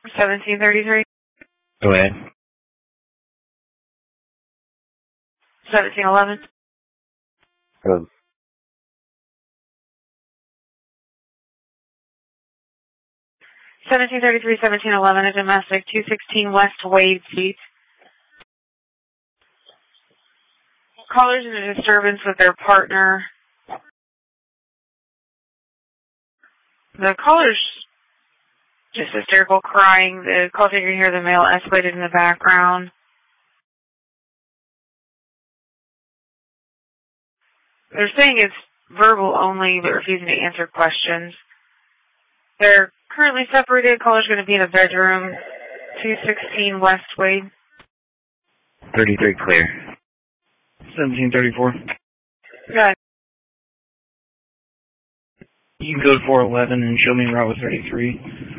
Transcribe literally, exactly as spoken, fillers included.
seventeen thirty-three. Go ahead. seventeen eleven. Go. seventeen thirty-three, seventeen eleven, a domestic, two sixteen West Wade Street. Callers in a disturbance with their partner. The caller's just hysterical crying. The call taker can hear the male escalated in the background. They're saying it's verbal only, but refusing to answer questions. They're currently separated. Caller's going to be in a bedroom. two sixteen West Wade. thirty-three clear. seventeen thirty-four. Good. You can go to four eleven and show me route with thirty-three.